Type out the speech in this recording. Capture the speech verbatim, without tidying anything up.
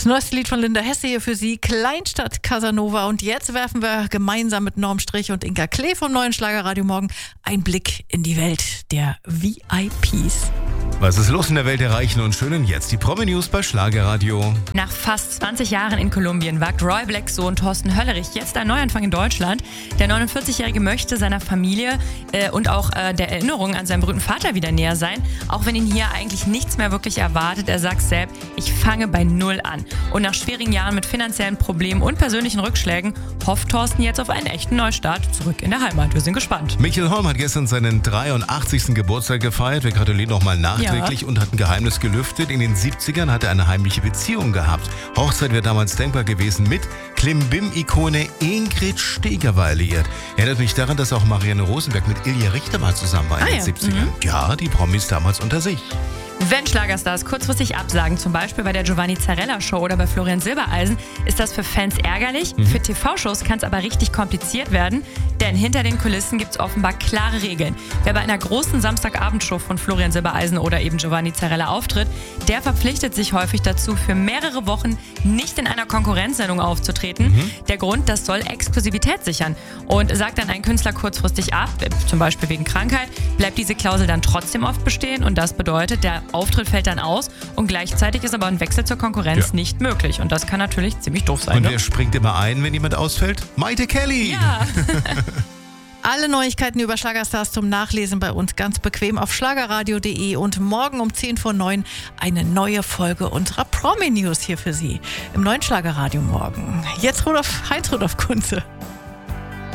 Das neueste Lied von Linda Hesse hier für Sie, Kleinstadt Casanova. Und jetzt werfen wir gemeinsam mit Norm Strich und Inka Klee vom neuen Schlagerradio Morgen einen Blick in die Welt der V I Ps. Was ist los in der Welt der Reichen und Schönen? Jetzt die Promi-News bei Schlagerradio. Nach fast zwanzig Jahren in Kolumbien wagt Roy Blacks Sohn Thorsten Höllerich jetzt einen Neuanfang in Deutschland. Der neunundvierzigjährige möchte seiner Familie äh, und auch äh, der Erinnerung an seinen berühmten Vater wieder näher sein, auch wenn ihn hier eigentlich nichts mehr wirklich erwartet. Er sagt selbst, ich fange bei Null an. Und nach schwierigen Jahren mit finanziellen Problemen und persönlichen Rückschlägen hofft Thorsten jetzt auf einen echten Neustart zurück in der Heimat. Wir sind gespannt. Michael Holm hat gestern seinen dreiundachtzigsten Geburtstag gefeiert. Wir gratulieren nochmal nachträglich ja. und hat ein Geheimnis gelüftet. In den siebzigern hat er eine heimliche Beziehung gehabt. Hochzeit wäre damals denkbar gewesen mit Klimbim-Ikone Ingrid Steger war liiert. Erinnert mich daran, dass auch Marianne Rosenberg mit Ilja Richter mal zusammen war in ah, den ja. siebzigern. Mhm. Ja, die Promis damals unter sich. Wenn Schlagerstars kurzfristig absagen, zum Beispiel bei der Giovanni Zarella Show oder bei Florian Silbereisen, ist das für Fans ärgerlich. Mhm. Für T V-Shows kann es aber richtig kompliziert werden, denn hinter den Kulissen gibt es offenbar klare Regeln. Wer bei einer großen Samstagabendshow von Florian Silbereisen oder eben Giovanni Zarella auftritt, der verpflichtet sich häufig dazu, für mehrere Wochen nicht in einer Konkurrenzsendung aufzutreten. Mhm. Der Grund, das soll Exklusivität sichern. Und sagt dann ein Künstler kurzfristig ab, zum Beispiel wegen Krankheit, bleibt diese Klausel dann trotzdem oft bestehen und das bedeutet, der Auftritt fällt dann aus und gleichzeitig ist aber ein Wechsel zur Konkurrenz ja. nicht möglich. Und das kann natürlich ziemlich doof sein. Und ne? wer springt immer ein, wenn jemand ausfällt? Maite Kelly! Ja. Alle Neuigkeiten über Schlagerstars zum Nachlesen bei uns ganz bequem auf schlagerradio punkt de und morgen um zehn vor neun eine neue Folge unserer Promi-News hier für Sie im neuen Schlagerradio Morgen. Jetzt Rudolf, Heinz Rudolf Kunze.